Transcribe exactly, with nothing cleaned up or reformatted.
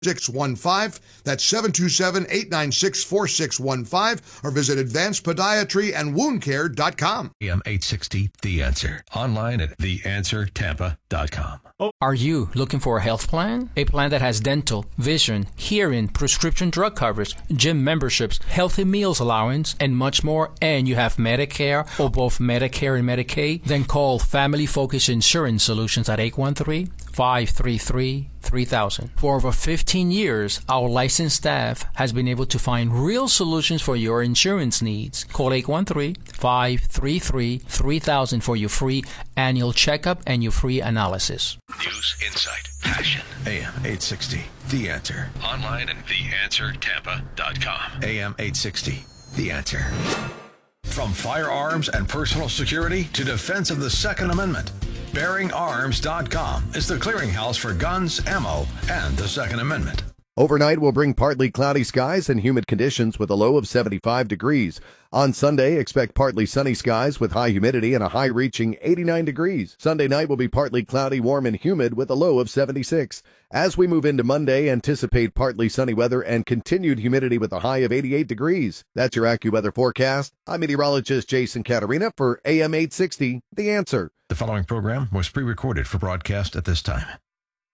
six one five. That's seven two seven, eight nine six, four six one five, or visit advanced podiatry and wound care dot com. A M eight sixty, The Answer. Online at the answer tampa dot com. Are you looking for a health plan? A plan that has dental, vision, hearing, prescription drug coverage, gym memberships, healthy meals allowance, and much more, and you have Medicare or both Medicare and Medicaid? Then call Family Focus Insurance Solutions at eight one three, five three three, three thousand. For over fifteen years, our licensed staff has been able to find real solutions for your insurance needs. Call eight one three, five three three, three thousand for your free annual checkup and your free analysis. News, insight, passion. A M eight sixty, The Answer. Online at the answer tampa dot com. A M eight sixty, The Answer. From firearms and personal security to defense of the Second Amendment, bearing arms dot com is the clearinghouse for guns, ammo, and the Second Amendment. Overnight will bring partly cloudy skies and humid conditions with a low of seventy-five degrees. On Sunday, expect partly sunny skies with high humidity and a high reaching eighty-nine degrees. Sunday night will be partly cloudy, warm, and humid with a low of seventy-six. As we move into Monday, anticipate partly sunny weather and continued humidity with a high of eighty-eight degrees. That's your AccuWeather forecast. I'm meteorologist Jason Caterina for A M eight sixty, The Answer. The following program was pre-recorded for broadcast at this time.